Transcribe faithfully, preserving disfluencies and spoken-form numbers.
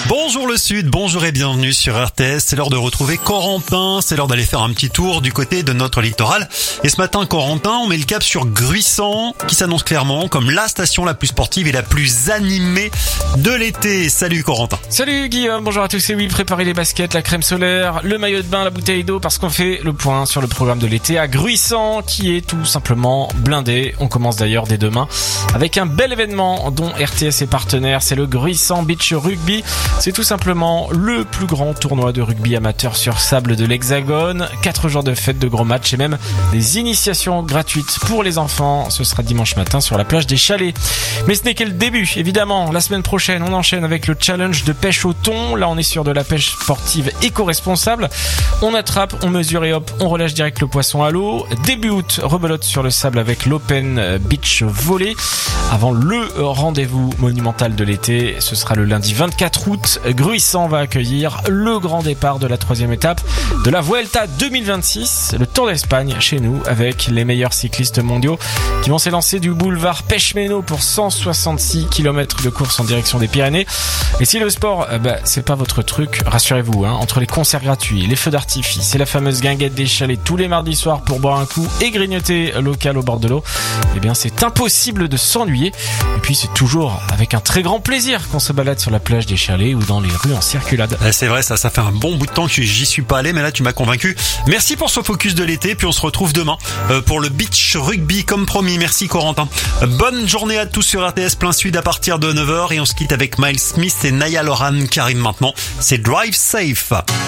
Bonjour le Sud, bonjour et bienvenue sur R T S. C'est l'heure de retrouver Corentin, c'est l'heure d'aller faire un petit tour du côté de notre littoral. Et ce matin, Corentin, on met le cap sur Gruissant, qui s'annonce clairement comme la station la plus sportive et la plus animée de l'été. Salut Corentin. Salut Guillaume, bonjour à tous. Et oui, préparez les baskets, la crème solaire, le maillot de bain, la bouteille d'eau, parce qu'on fait le point sur le programme de l'été à Gruissant, qui est tout simplement blindé. On commence d'ailleurs dès demain avec un bel événement dont R T S est partenaire, c'est le Gruissant Beach Rugby. C'est tout simplement le plus grand tournoi de rugby amateur sur sable de l'Hexagone. Quatre jours de fête, de gros matchs et même des initiations gratuites pour les enfants. Ce sera dimanche matin sur la plage des Chalets. Mais ce n'est que le début, évidemment. La semaine prochaine, on enchaîne avec le challenge de pêche au thon. Là, on est sur de la pêche sportive éco-responsable. On attrape, on mesure et hop, on relâche direct le poisson à l'eau. Début août, rebelote sur le sable avec l'Open Beach Volley. Avant le rendez-vous monumental de l'été, ce sera le lundi vingt-quatre août. Gruissant va accueillir le grand départ de la troisième étape de la Vuelta deux mille vingt-six, le Tour d'Espagne chez nous, avec les meilleurs cyclistes mondiaux qui vont s'élancer du boulevard Pechmeno pour cent soixante-six kilomètres de course en direction des Pyrénées. Et si le sport, euh, bah, c'est pas votre truc, rassurez-vous, hein, entre les concerts gratuits, les feux d'artifice et la fameuse guinguette des Chalets tous les mardis soirs pour boire un coup et grignoter local au bord de l'eau, eh bien c'est impossible de s'ennuyer. Et puis c'est toujours avec un très grand plaisir qu'on se balade sur la plage des Chalets ou dans les rues en circulade. C'est vrai, ça, ça fait un bon bout de temps que j'y suis pas allé, mais là tu m'as convaincu. Merci pour ce focus de l'été, puis on se retrouve demain euh, pour le beach rugby comme promis. Merci Corentin. Bonne journée à tous sur R T S Plein Sud à partir de neuf heures et on se quitte avec Miles Smith et Naya Loran qui arrivent maintenant. C'est Drive Safe.